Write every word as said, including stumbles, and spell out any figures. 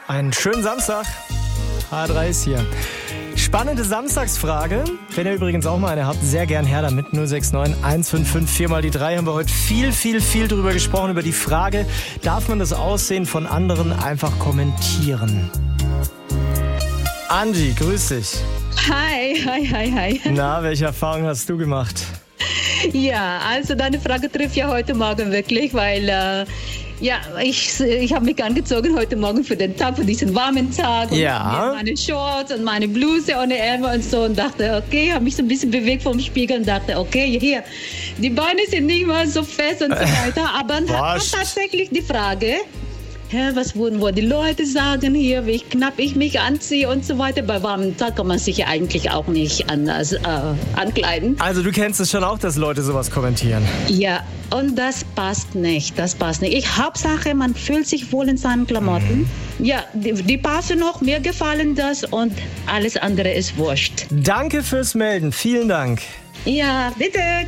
Einen schönen Samstag. H drei ist hier. Spannende Samstagsfrage. Wenn ihr übrigens auch mal eine habt, sehr gern her damit. null sechs neun eins fünf fünf vier mal die drei haben wir heute viel, viel, viel drüber gesprochen. Über die Frage, darf man das Aussehen von anderen einfach kommentieren? Angie, grüß dich. Hi, hi, hi, hi. Na, welche Erfahrung hast du gemacht? Ja, also deine Frage trifft ja heute Morgen wirklich, weil äh, ja, ich, ich habe mich angezogen heute Morgen für den Tag, für diesen warmen Tag. Und Ja. meine Shorts und meine Bluse ohne Ärmel und so und dachte, okay, habe mich so ein bisschen bewegt vom Spiegel und dachte, okay, hier, die Beine sind nicht mal so fest und so weiter. Aber dann hat tatsächlich die Frage, hä, was wurden wohl die Leute sagen hier, wie knapp ich mich anziehe und so weiter. Bei warmem Tag kann man sich ja eigentlich auch nicht anders äh, ankleiden. Also du kennst es schon auch, dass Leute sowas kommentieren? Ja, und das passt nicht, das passt nicht. Ich Hauptsache, man fühlt sich wohl in seinen Klamotten. Mhm. Ja, die, die passen noch, mir gefallen das und alles andere ist wurscht. Danke fürs Melden, vielen Dank. Ja, bitte.